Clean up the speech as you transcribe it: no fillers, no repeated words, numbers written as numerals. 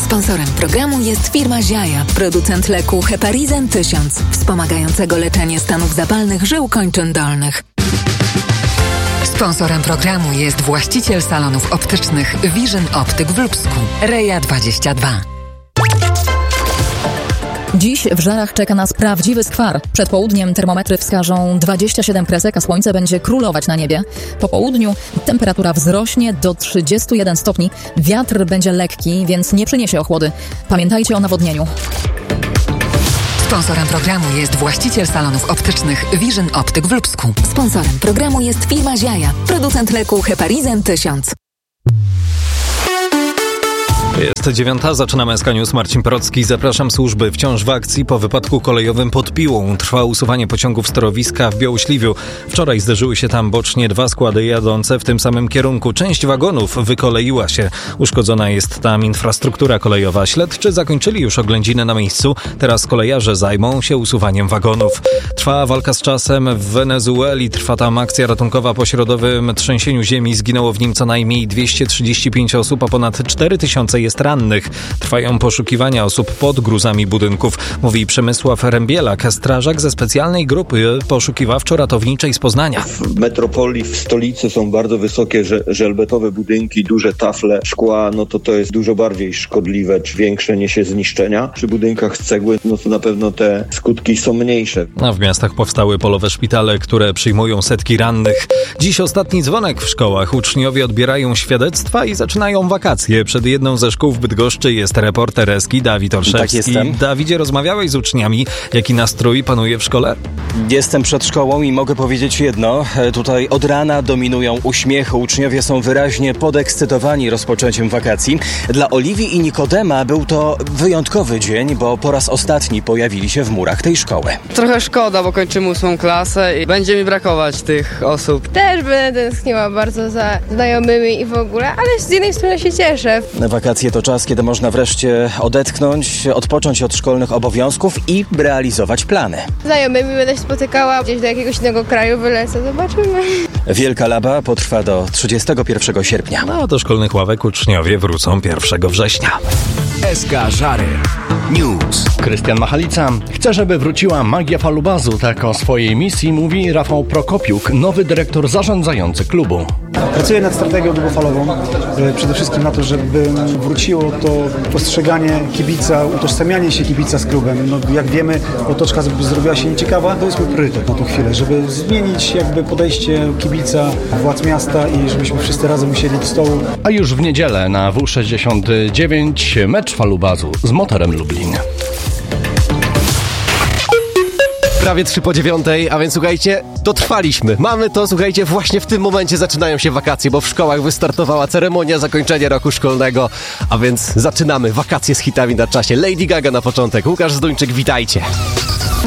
Sponsorem programu jest firma Ziaja, producent leku Heparizan 1000, wspomagającego leczenie stanów zapalnych żył kończyn dolnych. Sponsorem programu jest właściciel salonów optycznych Vision Optyk w Lubsku, Reja 22. Dziś w Żarach czeka nas prawdziwy skwar. Przed południem termometry wskażą 27 kresek, a słońce będzie królować na niebie. Po południu temperatura wzrośnie do 31 stopni. Wiatr będzie lekki, więc nie przyniesie ochłody. Pamiętajcie o nawodnieniu. Sponsorem programu jest właściciel salonów optycznych Vision Optyk w Lubsku. Sponsorem programu jest firma Ziaja, producent leku Heparizan 1000. Jest 9, zaczynamy SK News. Marcin Procki, zapraszam. Służby wciąż w akcji po wypadku kolejowym pod Piłą. Trwa usuwanie pociągów z torowiska w Białośliwiu. Wczoraj zderzyły się tam bocznie 2 składy jadące w tym samym kierunku. Część wagonów wykoleiła się. Uszkodzona jest tam infrastruktura kolejowa. Śledczy zakończyli już oględziny na miejscu. Teraz kolejarze zajmą się usuwaniem wagonów. Trwa walka z czasem w Wenezueli. Trwa tam akcja ratunkowa po środowym trzęsieniu ziemi. Zginęło w nim co najmniej 235 osób, a ponad 4000 jest rannych. Trwają poszukiwania osób pod gruzami budynków, mówi Przemysław Rębielak, strażak ze specjalnej grupy poszukiwawczo-ratowniczej z Poznania. W metropolii, w stolicy są bardzo wysokie żelbetowe budynki, duże tafle szkła, to jest dużo bardziej szkodliwe, czy większe niesie zniszczenia. Przy budynkach z cegły, to na pewno te skutki są mniejsze. A w miastach powstały polowe szpitale, które przyjmują setki rannych. Dziś ostatni dzwonek w szkołach. Uczniowie odbierają świadectwa i zaczynają wakacje. Przed jedną ze szkół w Bydgoszczy jest reporter Eski Dawid Olszewski. Tak, jestem. Dawidzie, rozmawiałeś z uczniami. Jaki nastrój panuje w szkole? Jestem przed szkołą i mogę powiedzieć jedno. Tutaj od rana dominują uśmiechy. Uczniowie są wyraźnie podekscytowani rozpoczęciem wakacji. Dla Oliwii i Nikodema był to wyjątkowy dzień, bo po raz ostatni pojawili się w murach tej szkoły. Trochę szkoda, bo kończymy 8 klasę i będzie mi brakować tych osób. Też będę tęskniła bardzo za znajomymi i w ogóle, ale z jednej strony się cieszę. Wakacje to czas, kiedy można wreszcie odetchnąć, odpocząć od szkolnych obowiązków i realizować plany. Znajomymi będę się spotykała, gdzieś do jakiegoś innego kraju wylecę, zobaczymy. Wielka Laba potrwa do 31 sierpnia. Do szkolnych ławek uczniowie wrócą 1 września. SK Żary News. Krystian Machalica chce, żeby wróciła magia falubazu. Tak o swojej misji mówi Rafał Prokopiuk, nowy dyrektor zarządzający klubu. Pracuję nad strategią długofalową. Przede wszystkim na to, żeby wróciło to postrzeganie kibica, utożsamianie się kibica z klubem. Jak wiemy, otoczka zrobiła się nieciekawa. To jest mój priorytet na tą chwilę, żeby zmienić podejście kibica, władz miasta i żebyśmy wszyscy razem usiedli do stołu. A już w niedzielę na W69 mecz falubazu z Motorem Lublin. Prawie 8:03, a więc słuchajcie, dotrwaliśmy. Mamy to, słuchajcie, właśnie w tym momencie zaczynają się wakacje, bo w szkołach wystartowała ceremonia zakończenia roku szkolnego, a więc zaczynamy wakacje z hitami na czasie. Lady Gaga na początek, Łukasz Zduńczyk, witajcie.